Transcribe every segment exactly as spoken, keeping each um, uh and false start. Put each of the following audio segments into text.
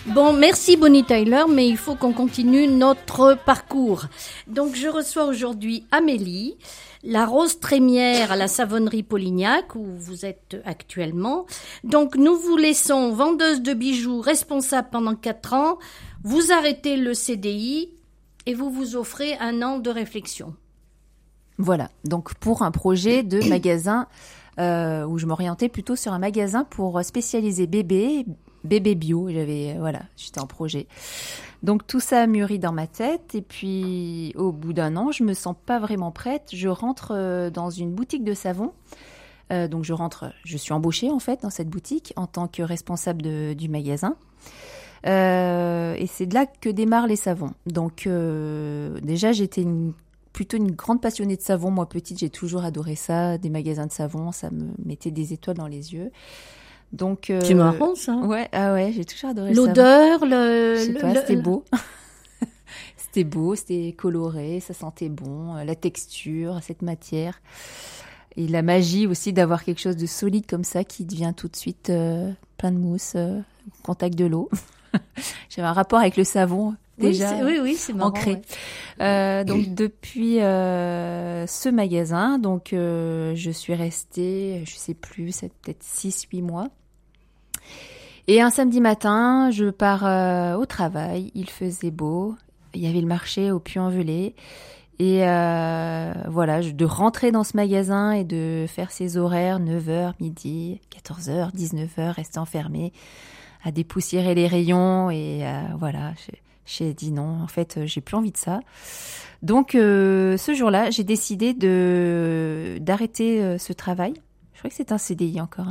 Bon, merci Bonnie Tyler, mais il faut qu'on continue notre parcours. Donc, je reçois aujourd'hui Amélie, la rose trémière à la savonnerie Polignac, où vous êtes actuellement. Donc, nous vous laissons vendeuse de bijoux responsable pendant quatre ans. Vous arrêtez le C D I et vous vous offrez un an de réflexion. Voilà, donc pour un projet de magasin euh, où je m'orientais plutôt sur un magasin pour spécialiser bébé, bébé bio. J'avais, voilà, j'étais en projet. Donc tout ça a mûri dans ma tête et puis au bout d'un an, je me sens pas vraiment prête. Je rentre euh, dans une boutique de savon. Euh, donc je rentre, je suis embauchée en fait dans cette boutique en tant que responsable de, du magasin. Euh, et c'est de là que démarrent les savons. Donc euh, déjà j'étais une plutôt une grande passionnée de savon. Moi, petite, j'ai toujours adoré ça. Des magasins de savon, ça me mettait des étoiles dans les yeux. Donc, euh, c'est marrant, ça. Ouais, ah ouais, j'ai toujours adoré l'odeur, le savon. le... Je sais le, pas, le, c'était le... beau. C'était beau, c'était coloré, ça sentait bon. La texture, cette matière. Et la magie aussi d'avoir quelque chose de solide comme ça qui devient tout de suite euh, plein de mousse, euh, au contact de l'eau. J'avais un rapport avec le savon. Déjà oui, oui, oui, c'est marrant, ancré. Ouais. Euh, donc depuis euh, ce magasin, donc euh, je suis restée, je sais plus, c'est peut-être six huit mois. Et un samedi matin, je pars euh, au travail. Il faisait beau, il y avait le marché au Puy-en-Velay. Et euh, voilà, de rentrer dans ce magasin et de faire ses horaires neuf heures, midi, quatorze heures, dix-neuf heures, rester enfermée, à dépoussiérer les rayons et euh, voilà. J'ai, J'ai dit non, en fait, j'ai plus envie de ça. Donc, euh, ce jour-là, j'ai décidé de d'arrêter euh, ce travail. Je crois que c'est un C D I encore. Hein.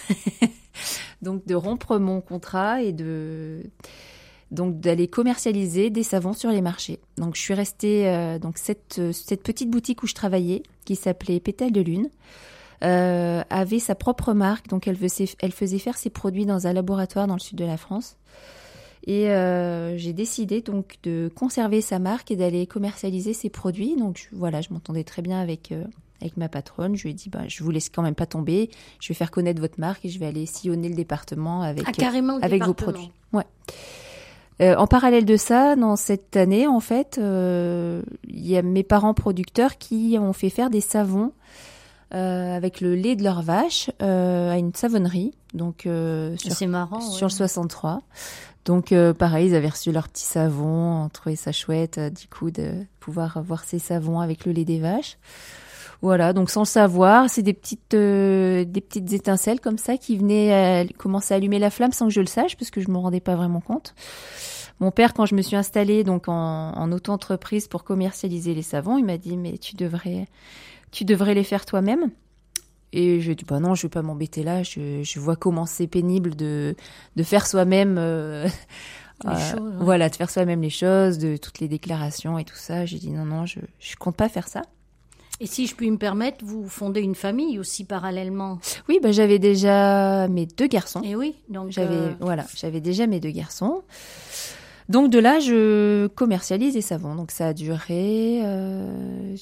Donc, de rompre mon contrat et de donc d'aller commercialiser des savons sur les marchés. Donc, je suis restée euh, donc cette cette petite boutique où je travaillais, qui s'appelait Pétale de Lune, euh, avait sa propre marque. Donc, elle faisait elle faisait faire ses produits dans un laboratoire dans le sud de la France. Et euh, j'ai décidé donc de conserver sa marque et d'aller commercialiser ses produits. Donc je, voilà, je m'entendais très bien avec euh, avec ma patronne. Je lui ai dit, bah, je vous laisse quand même pas tomber. Je vais faire connaître votre marque et je vais aller sillonner le département avec ah, carrément, le avec département. vos produits. Ouais. Euh, en parallèle de ça, dans cette année, en fait, euh, il y a mes parents producteurs qui ont fait faire des savons euh, avec le lait de leur vache euh, à une savonnerie. Donc euh, sur, c'est marrant, sur ouais. le soixante-trois. Donc euh, pareil, ils avaient reçu leur petit savon, on trouvait ça chouette euh, du coup de pouvoir avoir ces savons avec le lait des vaches. Voilà, donc sans le savoir, c'est des petites euh, des petites étincelles comme ça qui venaient euh, commencer à allumer la flamme sans que je le sache parce que je me rendais pas vraiment compte. Mon père, quand je me suis installée donc en, en auto-entreprise pour commercialiser les savons, il m'a dit mais tu devrais tu devrais les faire toi-même. Et je dis, bah non, je vais pas m'embêter là, je, je vois comment c'est pénible de, de faire soi-même, euh, les euh, choses, ouais. voilà, de faire soi-même les choses, de toutes les déclarations et tout ça. J'ai dit, non, non, je, je compte pas faire ça. Et si je puis me permettre, vous fondez une famille aussi parallèlement. Oui, bah j'avais déjà mes deux garçons. Et oui, donc. J'avais, euh... voilà, j'avais déjà mes deux garçons. Donc de là, je commercialise les savons. Donc ça a duré, euh,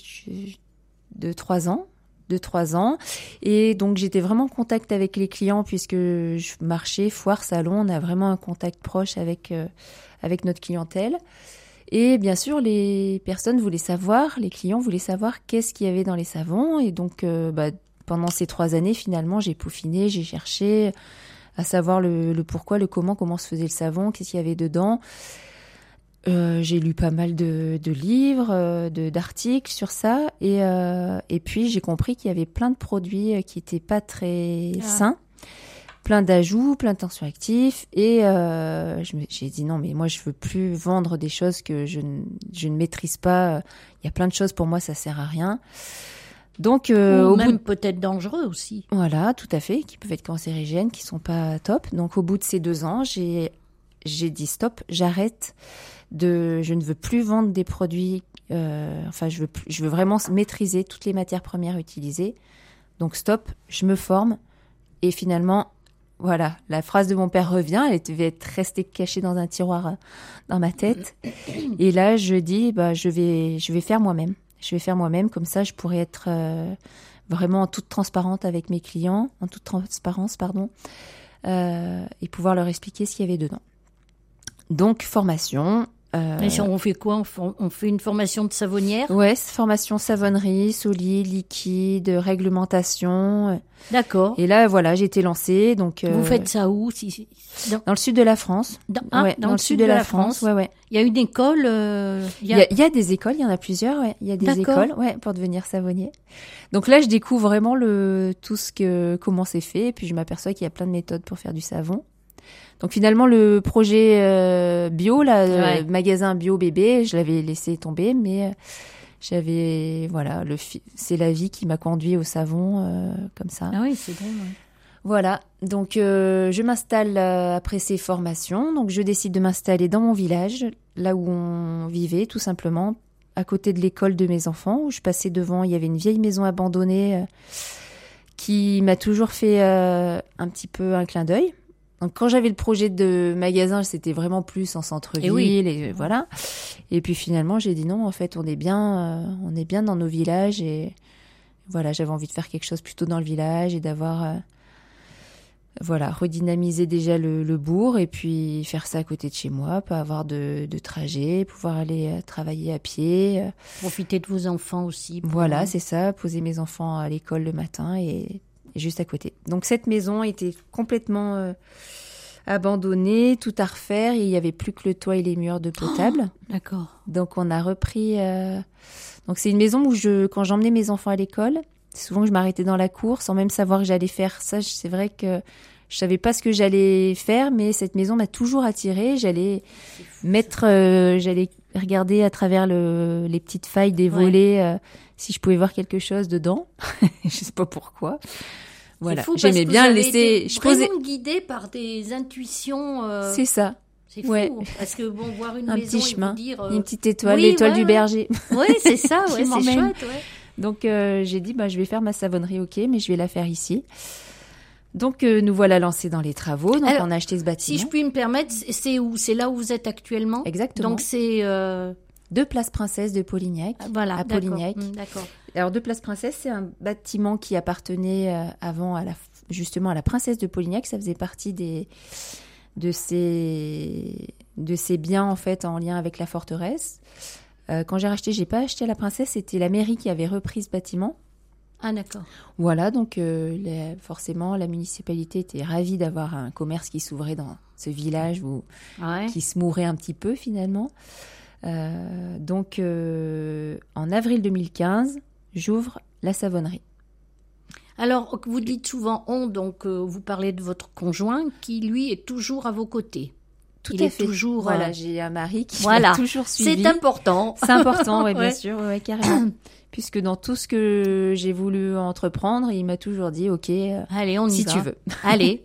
deux, trois ans. de trois ans. Et donc, j'étais vraiment en contact avec les clients puisque je marchais, foire, salon. On a vraiment un contact proche avec, euh, avec notre clientèle. Et bien sûr, les personnes voulaient savoir, les clients voulaient savoir qu'est-ce qu'il y avait dans les savons. Et donc, euh, bah, pendant ces trois années, finalement, j'ai peaufiné, j'ai cherché à savoir le, le pourquoi, le comment, comment se faisait le savon, qu'est-ce qu'il y avait dedans. Euh, j'ai lu pas mal de, de livres, euh, de, d'articles sur ça, et, euh, et puis j'ai compris qu'il y avait plein de produits qui étaient pas très ah. sains, plein d'ajouts, plein de tensions actifs, et euh, je me, j'ai dit non mais moi je veux plus vendre des choses que je ne, je ne maîtrise pas. Il y a plein de choses pour moi ça sert à rien. Donc euh, ou au même bout de... peut-être dangereux aussi. Voilà, tout à fait, qui peuvent être cancérigènes, qui sont pas top. Donc au bout de ces deux ans, j'ai j'ai dit stop, j'arrête. De, je ne veux plus vendre des produits. Euh, enfin, je veux, plus, je veux vraiment maîtriser toutes les matières premières utilisées. Donc, stop. Je me forme. Et finalement, voilà, la phrase de mon père revient. Elle devait être restée cachée dans un tiroir dans ma tête. Et là, je dis, bah, je vais, je vais faire moi-même. Je vais faire moi-même. Comme ça, je pourrais être euh, vraiment en toute transparente avec mes clients, en toute transparence, pardon, euh, et pouvoir leur expliquer ce qu'il y avait dedans. Donc, formation. Euh... Et on fait quoi? on fait, on fait une formation de savonnière? Ouais, formation savonnerie, solide, liquide, réglementation. D'accord. Et là, voilà, j'ai été lancée. Donc, Vous euh... faites ça où? si... dans... dans le sud de la France. Dans, ah, ouais, dans, dans le sud de la, la France. France. Ouais, ouais. Il y a une école. Euh... Il, y a... Il, y a, il y a des écoles, il y en a plusieurs. Ouais. Il y a des D'accord. écoles, ouais, pour devenir savonnier. Donc là, je découvre vraiment le tout ce que comment c'est fait. Et puis je m'aperçois qu'il y a plein de méthodes pour faire du savon. Donc finalement le projet euh, bio, là, ouais. euh, magasin bio bébé, je l'avais laissé tomber, mais euh, j'avais voilà, le fi- c'est la vie qui m'a conduit au savon euh, comme ça. Ah oui, c'est bon. Ouais. Voilà, donc euh, je m'installe euh, après ces formations, donc je décide de m'installer dans mon village, là où on vivait tout simplement, à côté de l'école de mes enfants, où je passais devant, il y avait une vieille maison abandonnée euh, qui m'a toujours fait euh, un petit peu un clin d'œil. Donc quand j'avais le projet de magasin, c'était vraiment plus en centre-ville, et, oui. et voilà. Et puis finalement, j'ai dit non, en fait, on est bien, euh, on est bien dans nos villages et voilà, j'avais envie de faire quelque chose plutôt dans le village et d'avoir, euh, voilà, redynamiser déjà le, le bourg et puis faire ça à côté de chez moi, pas avoir de, de trajet, pouvoir aller euh, travailler à pied. Euh. Profiter de vos enfants aussi. Voilà, c'est ça, poser mes enfants à l'école le matin et juste à côté. Donc cette maison était complètement euh, abandonnée, tout à refaire. Et il n'y avait plus que le toit et les murs de potable. Oh, d'accord. Donc on a repris... Euh... Donc c'est une maison où je, quand j'emmenais mes enfants à l'école, souvent je m'arrêtais dans la cour sans même savoir que j'allais faire ça. C'est vrai que je savais pas ce que j'allais faire, mais cette maison m'a toujours attirée. J'allais mettre... Euh, j'allais regarder à travers le, les petites failles des volets... Ouais. Euh, si je pouvais voir quelque chose dedans, je sais pas pourquoi. Voilà, fou j'aimais bien vous laisser. Été je vraiment posais. Guidée par des intuitions. Euh... C'est ça. C'est fou. Ouais. Parce que bon, voir une un maison petit chemin, et vous dire, euh... une petite étoile, oui, l'étoile ouais, du ouais. berger. Oui, c'est ça. Ouais, c'est chouette. Ouais. Donc euh, j'ai dit, bah je vais faire ma savonnerie, ok, mais je vais la faire ici. Donc euh, nous voilà lancés dans les travaux. Donc Alors, on a acheté ce bâtiment. Si je puis me permettre, c'est où? C'est là où vous êtes actuellement? Exactement. Donc c'est euh... deux places Princesse de Polignac. Voilà, à Polignac. D'accord. d'accord. Alors deux places Princesse, c'est un bâtiment qui appartenait euh, avant à la justement à la princesse de Polignac. Ça faisait partie des de ses de ses biens en fait en lien avec la forteresse. Euh, quand j'ai racheté, j'ai pas acheté à la princesse, c'était la mairie qui avait repris ce bâtiment. Ah d'accord. Voilà, donc euh, la, forcément la municipalité était ravie d'avoir un commerce qui s'ouvrait dans ce village où ouais. qui se mourait un petit peu finalement. Euh, donc euh, en avril deux mille quinze, j'ouvre la savonnerie. Alors vous dites souvent on, donc euh, vous parlez de votre conjoint qui lui est toujours à vos côtés. Tout Il à est fait. Toujours. Voilà, euh... j'ai un mari qui voilà. m'a toujours suivi. C'est important. C'est important, ouais, bien ouais. sûr, ouais, carrément. Puisque dans tout ce que j'ai voulu entreprendre, il m'a toujours dit, ok, euh, allez, on y si va. tu veux. Allez.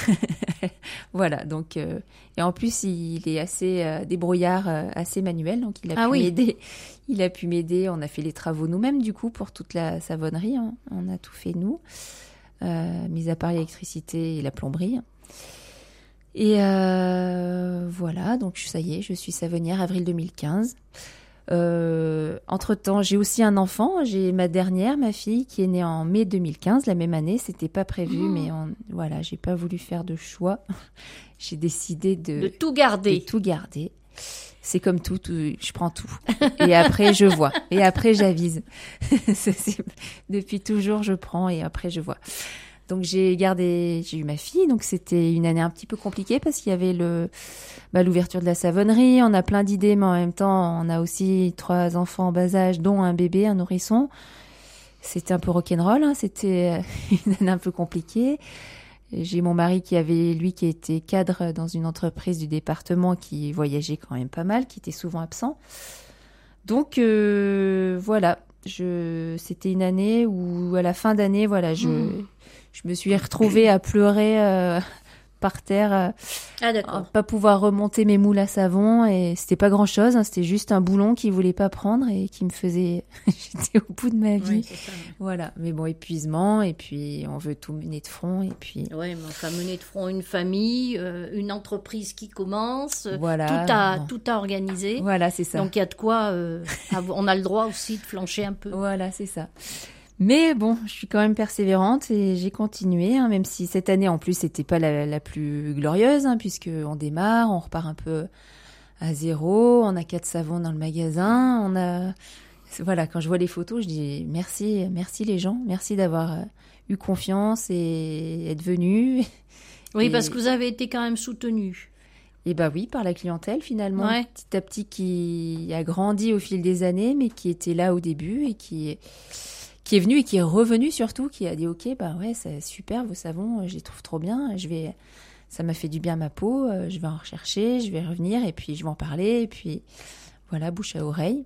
Voilà, donc euh, et en plus il est assez euh, débrouillard, euh, assez manuel, donc il a ah pu oui. m'aider. Il a pu m'aider. On a fait les travaux nous-mêmes du coup pour toute la savonnerie. Hein. On a tout fait nous, euh, mis à part l'électricité et la plomberie. Et euh, voilà, donc ça y est, je suis savonnière avril deux mille quinze. Euh, entre-temps, j'ai aussi un enfant. J'ai ma dernière, ma fille, qui est née en mai deux mille quinze, la même année. C'était pas prévu, mmh. mais on, voilà, j'ai pas voulu faire de choix. J'ai décidé de, de tout garder. De tout garder. C'est comme tout, tout, je prends tout. Et après, je vois. Et après, j'avise. c'est, c'est, depuis toujours, je prends et après, je vois. Donc j'ai gardé, j'ai eu ma fille, donc c'était une année un petit peu compliquée parce qu'il y avait le, bah, l'ouverture de la savonnerie, on a plein d'idées, mais en même temps on a aussi trois enfants en bas âge, dont un bébé, un nourrisson. C'était un peu rock'n'roll, hein, c'était une année un peu compliquée. J'ai mon mari qui avait, lui, qui était cadre dans une entreprise du département, qui voyageait quand même pas mal, qui était souvent absent. Donc euh, voilà, je, c'était une année où à la fin d'année, voilà, je mmh. Je me suis retrouvée à pleurer euh, par terre, euh, ah, d'accord. pas pouvoir remonter mes moules à savon et c'était pas grand chose, hein, c'était juste un boulon qui voulait pas prendre et qui me faisait, j'étais au bout de ma vie, ouais, c'est ça, ouais. Voilà. Mais bon, épuisement et puis on veut tout mener de front et puis. Ouais, mais enfin mener de front une famille, euh, une entreprise qui commence, voilà, tout à non. tout à organiser. Voilà, c'est ça. Donc il y a de quoi, euh, on a le droit aussi de flancher un peu. Voilà, c'est ça. Mais bon, je suis quand même persévérante et j'ai continué, hein, même si cette année en plus c'était pas la, la plus glorieuse, hein, puisque on démarre, on repart un peu à zéro, on a quatre savons dans le magasin, on a, voilà, quand je vois les photos, je dis merci, merci les gens, merci d'avoir euh, eu confiance et être venus. Oui, et, parce que vous avez été quand même soutenu. Et bah oui, par la clientèle finalement, Ouais. petit à petit qui a grandi au fil des années, mais qui était là au début et qui qui est venu et qui est revenu surtout, qui a dit ok, bah ouais, c'est super vos savons, je les trouve trop bien, je vais, ça m'a fait du bien à ma peau, je vais en rechercher, je vais revenir et puis je vais en parler et puis voilà, bouche à oreille.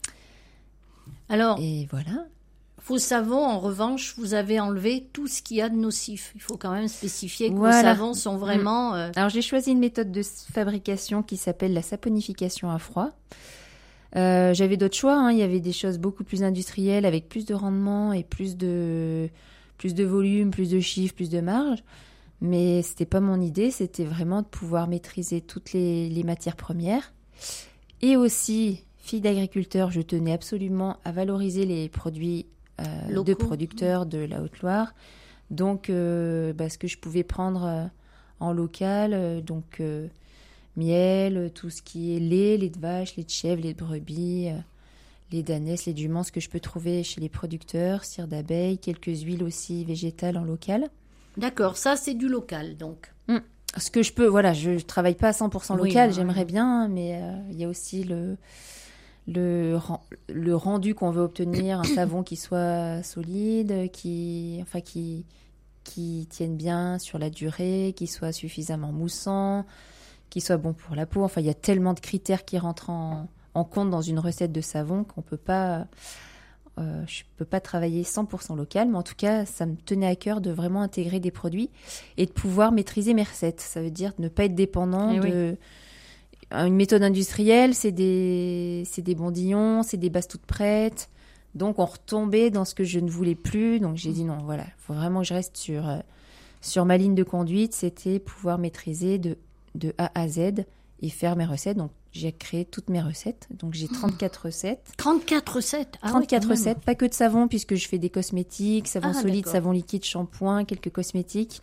Alors, et voilà. Vos savons, en revanche, vous avez enlevé tout ce qu'il y a de nocif. Il faut quand même spécifier que voilà. vos savons sont vraiment... Euh... Alors, j'ai choisi une méthode de fabrication qui s'appelle la saponification à froid. Euh, j'avais d'autres choix, hein. Il y avait des choses beaucoup plus industrielles avec plus de rendement et plus de, plus de volume, plus de chiffres, plus de marge. Mais c'était pas mon idée, c'était vraiment de pouvoir maîtriser toutes les, les matières premières. Et aussi, fille d'agriculteur, je tenais absolument à valoriser les produits Euh, de producteurs de la Haute-Loire. Donc, euh, bah, ce que je pouvais prendre euh, en local, euh, donc euh, miel, tout ce qui est lait, lait de vache, lait de chèvre, lait de brebis, euh, lait d'ânesse, lait de jument, ce que je peux trouver chez les producteurs, cire d'abeille, quelques huiles aussi végétales en local. D'accord, ça c'est du local donc. Mmh. Ce que je peux, voilà, je ne travaille pas à cent pour cent local, oui, j'aimerais oui. bien, mais il euh, y a aussi le... Le, le rendu qu'on veut obtenir, un savon qui soit solide, qui, enfin, qui, qui tienne bien sur la durée, qui soit suffisamment moussant, qui soit bon pour la peau. Enfin, il y a tellement de critères qui rentrent en, en compte dans une recette de savon qu'on peut pas, euh, je peux pas travailler cent pour cent local, mais en tout cas, ça me tenait à cœur de vraiment intégrer des produits et de pouvoir maîtriser mes recettes. Ça veut dire de ne pas être dépendant Et de... Oui. Une méthode industrielle, c'est des, c'est des bondillons, c'est des bases toutes prêtes. Donc, on retombait dans ce que je ne voulais plus. Donc, j'ai dit non, voilà, il faut vraiment que je reste sur, euh, sur ma ligne de conduite. C'était pouvoir maîtriser de, de A à Z et faire mes recettes. Donc, j'ai créé toutes mes recettes. Donc, j'ai trente-quatre recettes. trente-quatre recettes ah trente-quatre ouais, recettes, pas que de savon, puisque je fais des cosmétiques, savon ah, solide, d'accord. savon liquide, shampoing, quelques cosmétiques.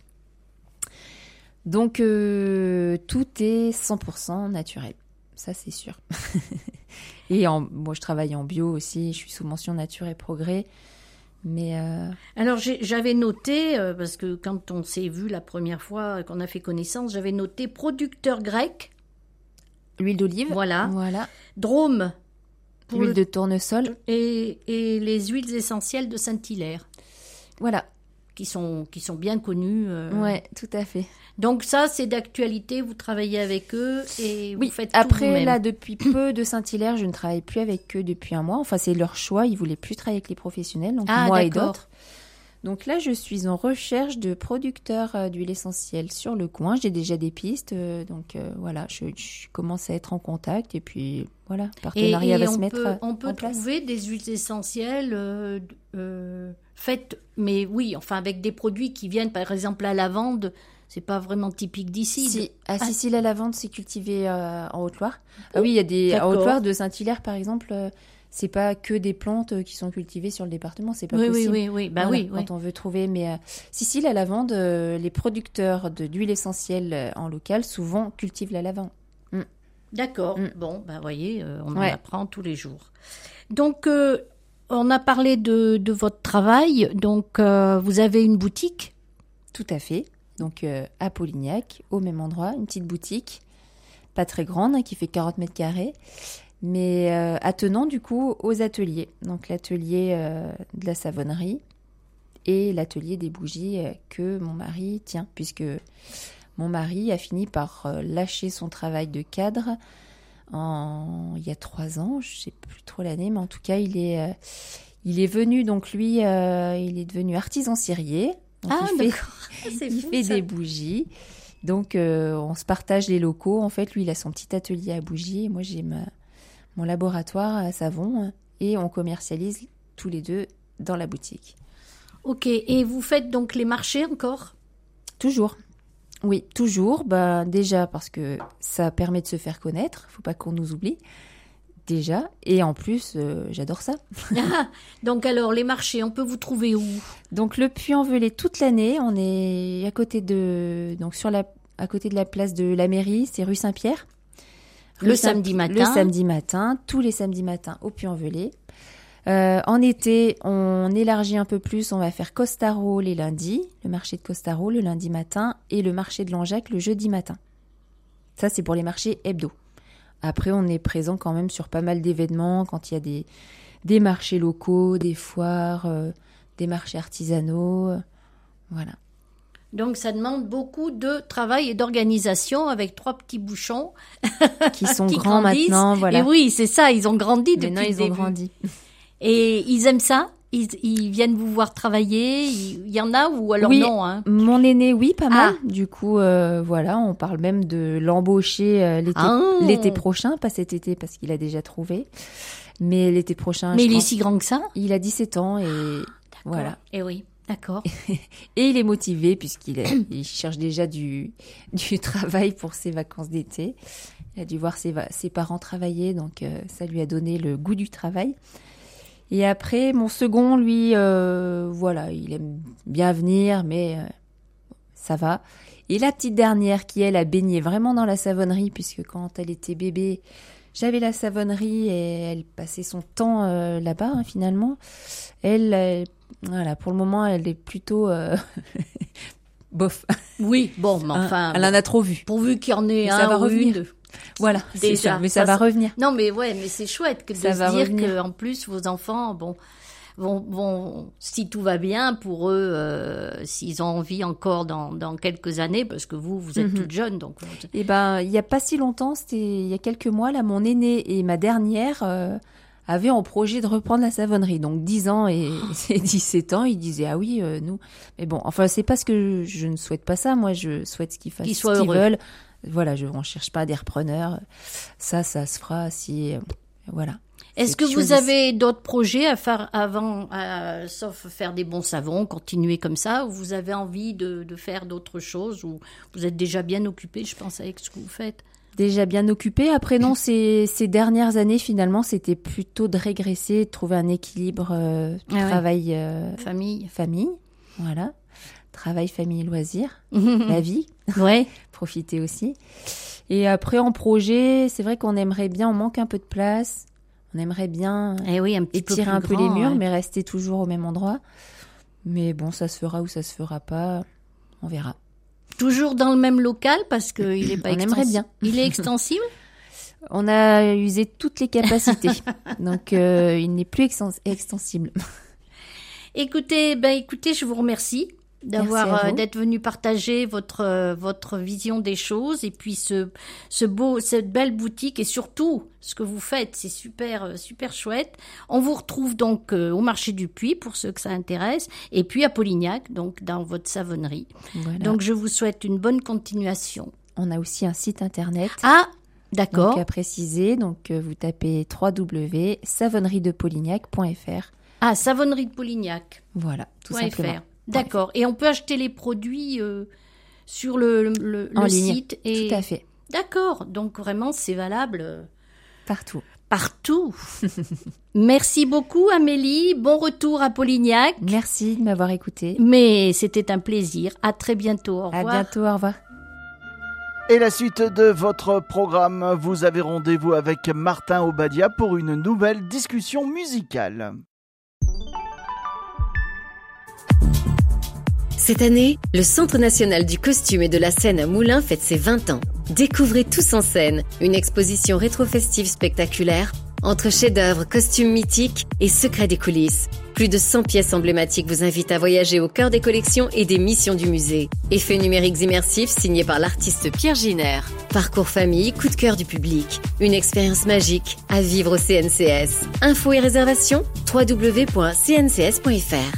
Donc, euh, tout est cent pour cent naturel. Ça, c'est sûr. Et en, moi, je travaille en bio aussi. Je suis sous mention nature et progrès. Mais euh... Alors, j'ai, j'avais noté, euh, parce que quand on s'est vu la première fois, qu'on a fait connaissance, j'avais noté producteur grec. L'huile d'olive. Voilà. Voilà. Drôme. L'huile le... de tournesol. Et, et les huiles essentielles de Saint-Hilaire. Voilà. Qui sont, qui sont bien connus. Euh... Ouais, tout à fait. Donc ça, c'est d'actualité, vous travaillez avec eux et oui, vous faites après, tout vous-même. Là, depuis peu de Saint-Hilaire, je ne travaille plus avec eux depuis un mois. Enfin, c'est leur choix, ils voulaient plus travailler avec les professionnels, donc ah, moi d'accord. et d'autres. Donc là, je suis en recherche de producteurs euh, d'huile essentielle sur le coin. J'ai déjà des pistes, euh, donc euh, voilà, je, je commence à être en contact et puis voilà, partenariat et, et va on se mettre peut, euh, on peut en place. trouver des huiles essentielles euh, euh, faites, mais oui, enfin avec des produits qui viennent, par exemple la lavande. C'est pas vraiment typique d'ici. Si, ah, ah. si, si, la lavande, c'est cultivé euh, en Haute-Loire. Ah oui, il y a des D'accord. en Haute-Loire de Saint-Hilaire, par exemple. Euh, c'est pas que des plantes qui sont cultivées sur le département, c'est pas oui, possible. Oui, oui, oui, bah voilà, oui, quand oui. on veut trouver, mais euh, si, si, la lavande, euh, les producteurs de, d'huile essentielle euh, en local souvent cultivent la lavande. Mm. D'accord. Mm. Bon, bah voyez, euh, on ouais. en apprend tous les jours. Donc, euh, on a parlé de, de votre travail. Donc, euh, vous avez une boutique. Tout à fait. Donc euh, à Polignac, au même endroit, une petite boutique, pas très grande, hein, qui fait quarante mètres carrés, mais euh, attenant du coup aux ateliers. Donc l'atelier euh, de la savonnerie et l'atelier des bougies euh, que mon mari tient, puisque mon mari a fini par euh, lâcher son travail de cadre en... il y a trois ans, je ne sais plus trop l'année, mais en tout cas il est, euh, il est venu, donc lui, euh, il est devenu artisan cirier. Donc ah, il fait, d'accord. C'est il fou, fait ça. des bougies. Donc, euh, on se partage les locaux. En fait, lui, il a son petit atelier à bougies. Et moi, j'ai ma, mon laboratoire à savon. Et on commercialise tous les deux dans la boutique. Ok. Et vous faites donc les marchés encore ? Toujours. Oui, toujours. Bah, déjà, parce que ça permet de se faire connaître. Il ne faut pas qu'on nous oublie. déjà. Et en plus, euh, j'adore ça. Donc alors, les marchés, on peut vous trouver où? Donc le Puy-en-Velay toute l'année. On est à côté de, donc sur la, à côté de la place de la mairie, c'est rue Saint-Pierre. Rue Le Saint- samedi matin. Le samedi matin, tous les samedis matins au Puy-en-Velay. Euh, en été, on élargit un peu plus. On va faire Costaro les lundis, le marché de Costaro le lundi matin et le marché de Langeac le jeudi matin. Ça, c'est pour les marchés hebdo. Après, on est présent quand même sur pas mal d'événements, quand il y a des, des marchés locaux, des foires, euh, des marchés artisanaux, euh, voilà. Donc ça demande beaucoup de travail et d'organisation avec trois petits bouchons Qui sont qui grands grandissent. maintenant, voilà. Et oui, c'est ça, ils ont grandi depuis Maintenant, le ils ont début. grandi. Et ils aiment ça? Ils, ils viennent vous voir travailler? Il y en a ou alors Oui, non, hein? mon aîné, oui, pas mal. Ah. Du coup, euh, voilà, on parle même de l'embaucher euh, l'été, Ah. l'été prochain, pas cet été parce qu'il a déjà trouvé, mais l'été prochain. Mais je il est pense- si grand que ça? Il a dix-sept ans et voilà. Et oui, d'accord. Et il est motivé puisqu'il est- il cherche déjà du, du travail pour ses vacances d'été. Il a dû voir ses, va- ses parents travailler, donc euh, ça lui a donné le goût du travail. Et après, mon second, lui, euh, voilà, il aime bien venir, mais euh, ça va. Et la petite dernière qui, elle, a baigné vraiment dans la savonnerie, puisque quand elle était bébé, j'avais la savonnerie et elle passait son temps euh, là-bas, hein, finalement. Elle, elle, voilà, pour le moment, elle est plutôt euh, bof. Oui, bon, mais enfin, Elle en a trop vu. pourvu qu'il y en ait Mais un ça va ou revenir. une. Voilà, c'est Déjà, ça, mais ça, ça, va ça- revenir. Non, mais ouais, mais c'est chouette que de Ça se va dire revenir. que en plus vos enfants, bon, vont, vont, si tout va bien pour eux, euh, s'ils ont envie encore dans, dans quelques années, parce que vous, vous êtes Mhm. toute jeune, donc. vous- Eh ben, il y a pas si longtemps, c'était il y a quelques mois, là, mon aîné et ma dernière euh, avaient en projet de reprendre la savonnerie. Donc dix ans et, et dix-sept ans, ils disaient ah oui, euh, nous. Mais bon, enfin c'est pas ce que je, je ne souhaite pas ça. Moi, je souhaite qu'ils fassent Qu'ils ce soient qu'ils heureux. veulent. Voilà, je, on cherche pas des repreneurs. Ça, ça se fera si, euh, voilà. Est-ce C'est que qu'ils vous choisissent. avez d'autres projets à faire avant, euh, sauf faire des bons savons, continuer comme ça, ou vous avez envie de, de faire d'autres choses, ou vous êtes déjà bien occupé, je pense, avec ce que vous faites? Déjà bien occupé. Après, non, ces, ces dernières années, finalement, c'était plutôt de régresser, de trouver un équilibre euh, Ah ouais. travail euh, Famille. famille, voilà, travail, famille, loisirs, la vie, Ouais. profiter aussi. Et après, en projet, c'est vrai qu'on aimerait bien, on manque un peu de place, on aimerait bien Eh oui, un petit peu étirer plus un peu grand, les murs, ouais. mais rester toujours au même endroit. Mais bon, ça se fera ou ça se fera pas, on verra. Toujours dans le même local parce que il est pas On aimerait extensi- bien. Il est extensible? On a usé toutes les capacités, donc euh, il n'est plus extens- extensible. Écoutez, ben écoutez, je vous remercie d'avoir Merci à euh, vous. d'être venu partager votre euh, votre vision des choses et puis ce ce beau cette belle boutique et surtout ce que vous faites, c'est super euh, super chouette. On vous retrouve donc euh, au marché du Puy pour ceux que ça intéresse et puis à Polignac donc dans votre savonnerie. Voilà. Donc je vous souhaite une bonne continuation. On a aussi un site internet. Ah, d'accord. Donc à préciser, donc euh, vous tapez w w w point savonnerie de polignac point f r. Ah, savonnerie de Polignac. Voilà, tout Point simplement. F R. D'accord. Et on peut acheter les produits euh, sur le, le, En le ligne. site. Et... Tout à fait, D'accord. Donc vraiment, c'est valable euh, partout. partout. Merci beaucoup, Amélie. Bon retour à Polignac. Merci de m'avoir écouté. Mais c'était un plaisir. À très bientôt. Au À revoir. bientôt, au revoir. Et la suite de votre programme, vous avez rendez-vous avec Martin Obadia pour une nouvelle discussion musicale. Cette année, le Centre national du costume et de la scène à Moulins fête ses vingt ans. Découvrez Tous en scène, une exposition rétro-festive spectaculaire entre chefs-d'œuvre, costumes mythiques et secrets des coulisses. Plus de cent pièces emblématiques vous invitent à voyager au cœur des collections et des missions du musée. Effets numériques immersifs signés par l'artiste Pierre Giner. Parcours famille, coup de cœur du public. Une expérience magique à vivre au C N C S. Infos et réservations w w w point c n c s point f r.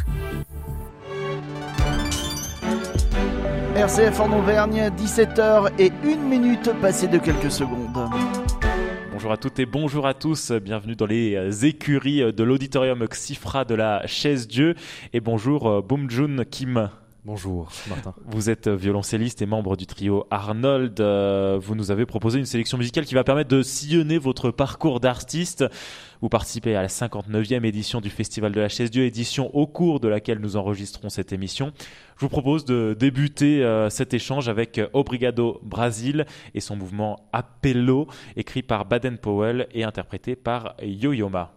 R C F en Auvergne, dix-sept heures et une minute passées de quelques secondes. Bonjour à toutes et bonjour à tous, bienvenue dans les écuries de l'auditorium Xifra de la Chaise-Dieu et bonjour Boom Jun Kim. Bonjour Martin. Vous êtes violoncelliste et membre du trio Arnold. Euh, vous nous avez proposé une sélection musicale qui va permettre de sillonner votre parcours d'artiste. Vous participez à la cinquante-neuvième édition du Festival de la Chaise-Dieu, édition au cours de laquelle nous enregistrons cette émission. Je vous propose de débuter euh, cet échange avec Obrigado Brasil et son mouvement Apelo, écrit par Baden-Powell et interprété par Yo-Yo Ma.